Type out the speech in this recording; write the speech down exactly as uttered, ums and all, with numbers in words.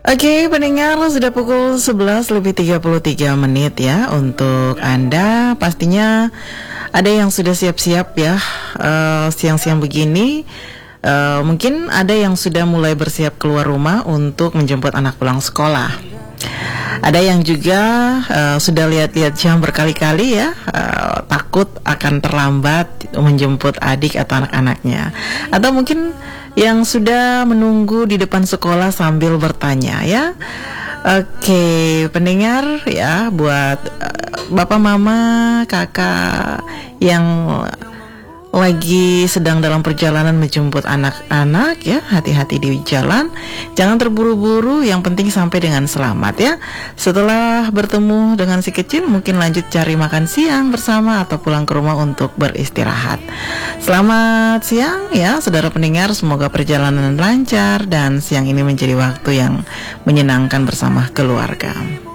Oke, pendengar, sudah pukul sebelas lebih tiga puluh tiga menit ya. Untuk Anda pastinya ada yang sudah siap-siap ya, uh, siang-siang begini. Uh, mungkin ada yang sudah mulai bersiap keluar rumah untuk menjemput anak pulang sekolah. Ada yang juga uh, sudah lihat-lihat jam berkali-kali ya, uh, takut akan terlambat menjemput adik atau anak-anaknya. Atau mungkin yang sudah menunggu di depan sekolah sambil bertanya ya. Oke, pendengar ya, buat uh, bapak, mama, kakak yang lagi sedang dalam perjalanan menjemput anak-anak ya, hati-hati di jalan, jangan terburu-buru, yang penting sampai dengan selamat ya. Setelah bertemu dengan si kecil, mungkin lanjut cari makan siang bersama atau pulang ke rumah untuk beristirahat. Selamat siang ya saudara pendengar, semoga perjalanan lancar dan siang ini menjadi waktu yang menyenangkan bersama keluarga.